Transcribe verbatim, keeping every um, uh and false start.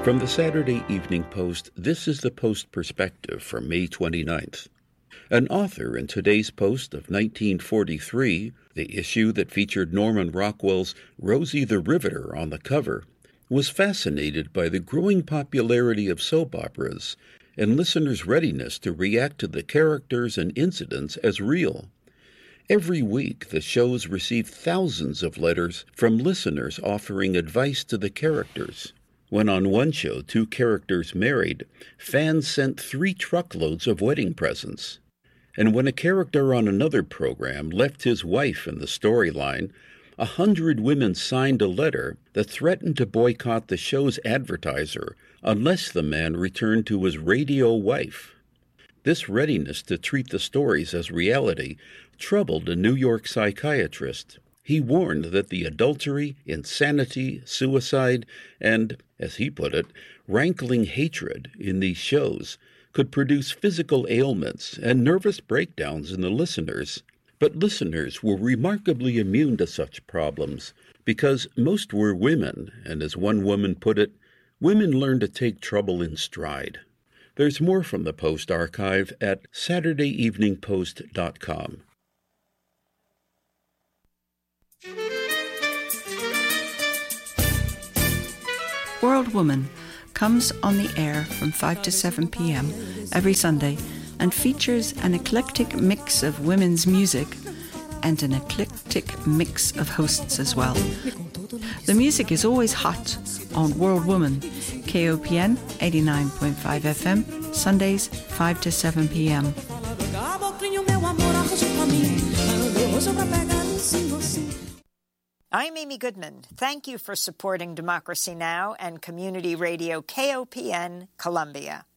From the Saturday Evening Post, this is the Post Perspective for May twenty-ninth. An author in today's Post of nineteen forty-three, the issue that featured Norman Rockwell's Rosie the Riveter on the cover, was fascinated by the growing popularity of soap operas and listeners' readiness to react to the characters and incidents as real. Every week, the shows receive thousands of letters from listeners offering advice to the characters. When on one show two characters married, fans sent three truckloads of wedding presents. And when a character on another program left his wife in the storyline, a hundred women signed a letter that threatened to boycott the show's advertiser unless the man returned to his radio wife. This readiness to treat the stories as reality troubled a New York psychiatrist. He warned that the adultery, insanity, suicide, and, as he put it, rankling hatred in these shows could produce physical ailments and nervous breakdowns in the listeners. But listeners were remarkably immune to such problems because most were women, and as one woman put it, women learn to take trouble in stride. There's more from the Post archive at saturday evening post dot com. World Woman comes on the air from five to seven p.m. every Sunday and features an eclectic mix of women's music and an eclectic mix of hosts as well. The music is always hot on World Woman, K O P N eighty-nine point five F M, Sundays five to seven p.m. I'm Amy Goodman. Thank you for supporting Democracy Now! And Community Radio K O P N Columbia.